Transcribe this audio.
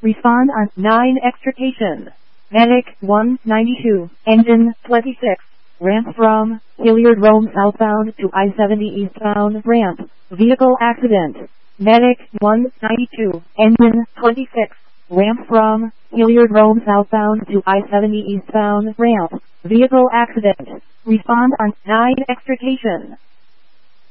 Respond on 9 extrication. Medic 192, engine 26. Ramp from Hilliard Rome southbound to I-70 eastbound ramp. Vehicle accident. Medic 192, engine 26. Ramp from Hilliard Rome southbound to I-70 eastbound ramp. Vehicle accident. Respond on 9 extrication.